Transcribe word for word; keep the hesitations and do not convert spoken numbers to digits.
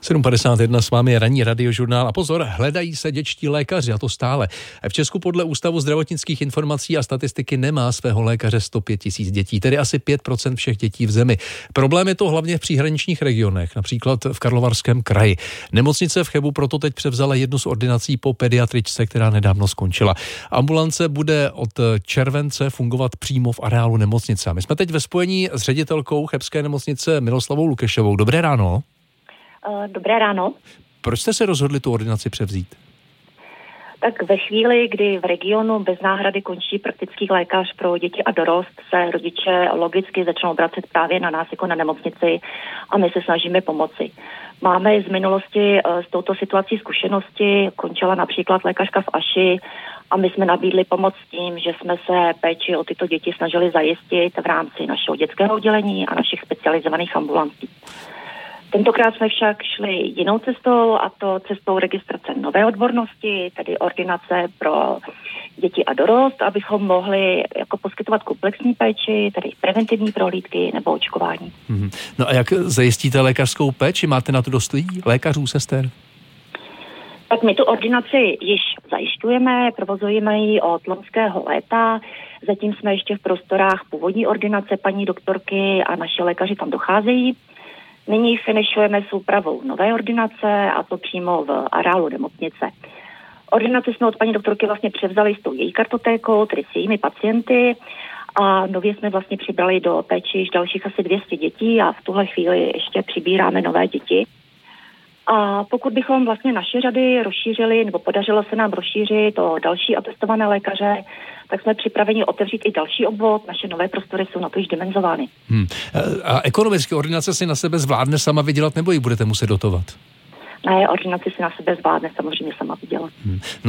sedm padesát jedna s vámi je ranní radiožurnál a pozor, hledají se dětští lékaři a to stále. V Česku podle Ústavu zdravotnických informací a statistiky nemá svého lékaře sto pět tisíc dětí, tedy asi pět procent všech dětí v zemi. Problém je to hlavně v příhraničních regionech, například v Karlovarském kraji. Nemocnice v Chebu proto teď převzala jednu z ordinací po pediatričce, která nedávno skončila. Ambulance bude od července fungovat přímo v areálu nemocnice. My jsme teď ve spojení s ředitelkou chebské nemocnice Miloslavou Lukešovou. Dobré ráno. Dobré ráno. Proč jste se rozhodli tu ordinaci převzít? Tak ve chvíli, kdy v regionu bez náhrady končí praktický lékař pro děti a dorost, se rodiče logicky začnou obracet právě na nás jako na nemocnici a my se snažíme pomoci. Máme z minulosti s touto situací zkušenosti, končila například lékařka v Aši a my jsme nabídli pomoc tím, že jsme se péči o tyto děti snažili zajistit v rámci našeho dětského oddělení a našich specializovaných ambulancí. Tentokrát jsme však šli jinou cestou, a to cestou registrace nové odbornosti, tedy ordinace pro děti a dorost, abychom mohli jako poskytovat komplexní péči, tedy preventivní prohlídky nebo očkování. Mm-hmm. No a jak zajistíte lékařskou péči? Máte na to dost lidí, lékařů, sester? Tak my tu ordinaci již zajišťujeme, provozujeme ji od loňského léta. Zatím jsme ještě v prostorách původní ordinace paní doktorky a naši lékaři tam docházejí. Nyní finišujeme s úpravou nové ordinace a to přímo v areálu nemocnice. Ordinaci jsme od paní doktorky vlastně převzali s tou její kartotékou, tedy s jejími pacienty a nově jsme vlastně přibrali do péči již dalších asi dvě stě dětí a v tuhle chvíli ještě přibíráme nové děti. A pokud bychom vlastně naše řady rozšířili, nebo podařilo se nám rozšířit o další atestované lékaře, tak jsme připraveni otevřít i další obvod. Naše nové prostory jsou na to již dimenzovány. Hmm. A ekonomicky ordinace si na sebe zvládne sama vydělat, nebo ji budete muset dotovat? Ne, ordinaci si na sebe zvládne samozřejmě sama vydělat. Hmm.